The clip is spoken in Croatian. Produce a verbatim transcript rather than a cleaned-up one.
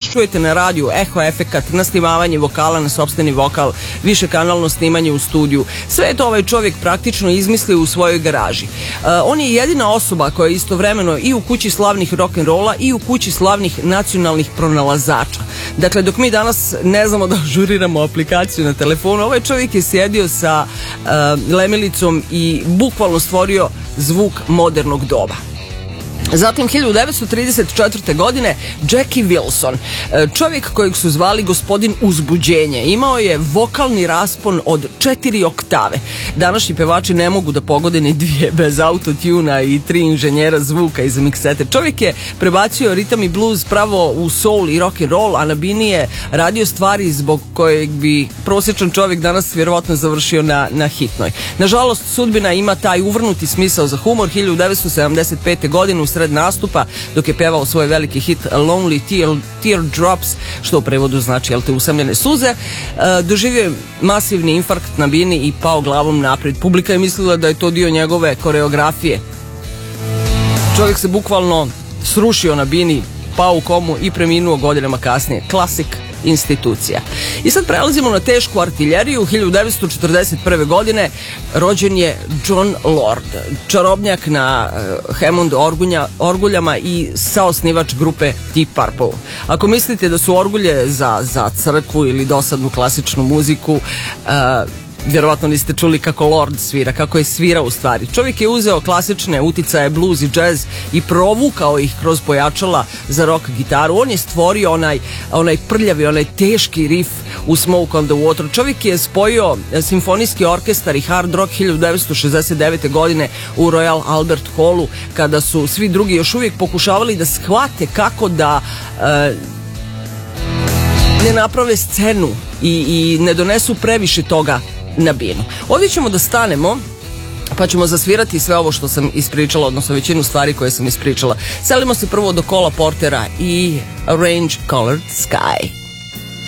čujete na radiju, eho efekat, nasnimavanje vokala na sopstveni vokal, višekanalno snimanje u studiju. Sve je to ovaj čovjek praktično izmislio u svojoj garaži. Uh, on je jedina osoba koja je istovremeno i u kući slavnih rock'n'rolla i u kući slavnih nacionalnih pronalazača. Dakle, dok mi danas ne znamo da ažuriramo aplikaciju na telefonu, ovaj čovjek je sjedio sa uh, lemilicom i bukvalno stvorio zvuk modernog doba. Zatim hiljadu devetsto trideset četvrte. godine Jackie Wilson, čovjek kojeg su zvali gospodin uzbuđenje, imao je vokalni raspon od četiri oktave. Današnji pevači ne mogu da pogode ni dvije bez autotuna i tri inženjera zvuka iz miksete. Čovjek je prebacio ritam i blues pravo u soul i rock and roll, a na bini je radio stvari zbog kojeg bi prosječan čovjek danas vjerovatno završio na, na hitnoj. Nažalost, sudbina ima taj uvrnuti smisao za humor. hiljadu devetsto sedamdeset pete. godine u sred nastupa, dok je pevao svoj veliki hit Lonely Tear, Teardrops, što u prevodu znači jel te usamljene suze, e, doživio je masivni infarkt na bini i pao glavom naprijed. Publika je mislila da je to dio njegove koreografije. Čovjek se bukvalno srušio na bini, pao u komu i preminuo godinama kasnije. Klasik institucija. I sad prelazimo na tešku artiljeriju. hiljadu devetsto četrdeset prve. godine rođen je Jon Lord, čarobnjak na uh, Hammond orgulja, orguljama i saosnivač grupe Deep Purple. Ako mislite da su orgulje za, za crkvu ili dosadnu klasičnu muziku, uh, vjerovatno niste čuli kako Lord svira, kako je svirao u stvari. Čovjek je uzeo klasične uticaje blues i jazz i provukao ih kroz pojačala za rock gitaru. On je stvorio onaj, onaj prljavi, onaj teški riff u Smoke on the Water. Čovjek je spojio simfonijski orkestar i hard rock hiljadu devetsto šezdeset devete. godine u Royal Albert Hallu, kada su svi drugi još uvijek pokušavali da shvate kako da e, ne naprave scenu i, i ne donesu previše toga na binu. Ovdje ćemo da stanemo, pa ćemo zasvirati sve ovo što sam ispričala, odnosno većinu stvari koje sam ispričala. Selimo se prvo do Cola Portera i Orange Colored Sky.